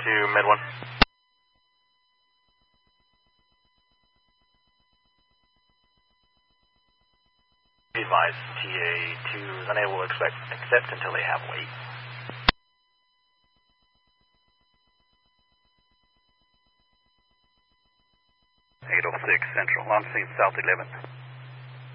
to Med 1. Be advised, TA2 is unable to accept until they have weight. 806 Central, on scene South 11.